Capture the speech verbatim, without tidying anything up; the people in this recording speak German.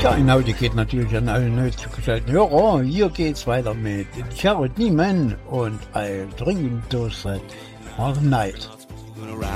Ja, genau, die geht natürlich an alle neu zugeschalteten Hörer. Hier geht's weiter mit Jared Neiman und I Drink Those That All Night.